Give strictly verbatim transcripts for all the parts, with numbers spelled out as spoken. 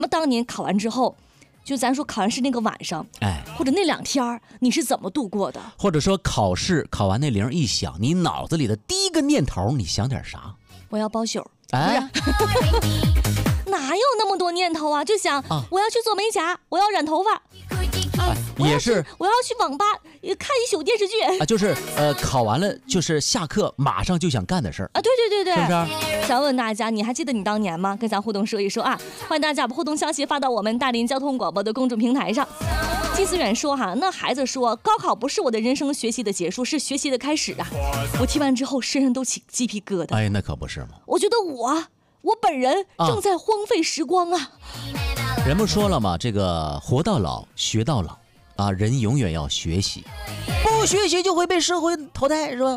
那当年考完之后，就咱说考完试那个晚上， 哎， 或者那两天你是怎么度过的？ 或者说考试考完那铃一响，你脑子里的第一个念头，你想点啥？ 我要包宿。 哎， 哪有那么多念头啊？就想、啊、我要去做美甲，我要染头发，啊， 也是我要去网吧看一宿电视剧啊，就是呃，考完了就是下课马上就想干的事儿啊，对对对对， 是不是？ 想问大家，你还记得你当年吗？跟咱互动说一说啊，欢迎大家把互动消息发到我们大连交通广播的公众平台上。季思远说哈，那孩子说高考不是我的人生学习的结束，是学习的开始啊！我听完之后身上都起鸡皮疙瘩。 哎，那可不是吗？ 我觉得我我本人正在荒废时光啊！ 啊人们说了嘛，这个活到老学到老啊，人永远要学习，不学习就会被社会淘汰，是吧？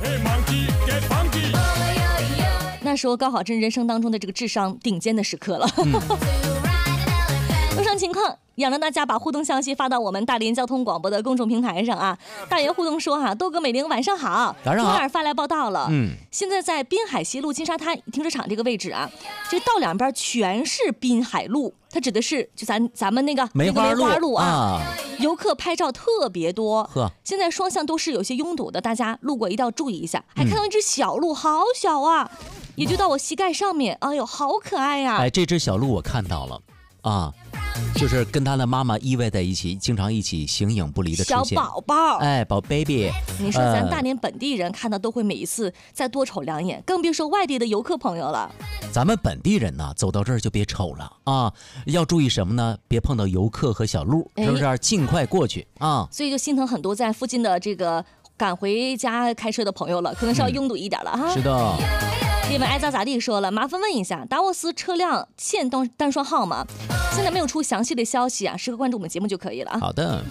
那时候高考真人生当中的这个智商顶尖的时刻了。嗯以上情况也让大家把互动消息发到我们大连交通广播的公众平台上啊！大爷互动说哈，豆哥美玲晚上好， 晚上好。 中二发来报道了， 嗯， 现在在滨海西路金沙滩停车场这个位置啊，这道两边全是滨海路，它指的是就咱咱们那个梅花路、 那个、梅花路啊， 啊游客拍照特别多， 呵， 现在双向都是有些拥堵的，大家路过一定要注意一下。还看到一只小鹿，好小啊，也就到我膝盖上面，哎呦，好可爱呀、啊！ 哎，这只小鹿我看到了啊。就是跟他的妈妈依偎在一起，经常一起形影不离的出现。 小宝宝， 哎，宝 baby， 你说咱大连本地人看到都会每一次再多瞅两眼，更别说外地的游客朋友了。 咱们本地人呢，走到这儿就别瞅了啊，要注意什么呢？别碰到游客和小鹿，是不是？尽快过去啊。 所以就心疼很多在附近的这个赶回家开车的朋友了，可能是要拥堵一点了哈。 嗯、是的。 另外，爱咋咋地说了，麻烦问一下，达沃斯车辆现单单双号吗？现在没有出详细的消息啊，时刻关注我们节目就可以了啊。 好的。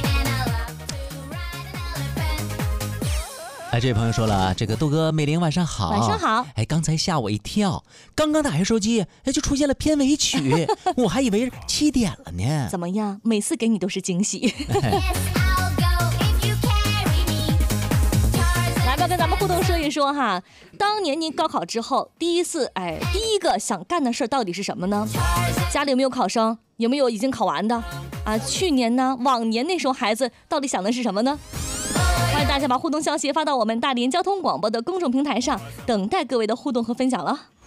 哎，这位朋友说了，这个豆哥美玲晚上好。 晚上好。 哎，刚才吓我一跳，刚刚打开手机，哎，就出现了片尾曲，我还以为七点了呢。 怎么样？每次给你都是惊喜。来吧，跟咱们互动说一说哈，当年您高考之后第一次，哎，第一个想干的事到底是什么呢？家里有没有考生？有没有已经考完的？啊，去年呢？往年那时候孩子到底想的是什么呢？欢迎大家把互动消息发到我们大连交通广播的公众平台上，等待各位的互动和分享了。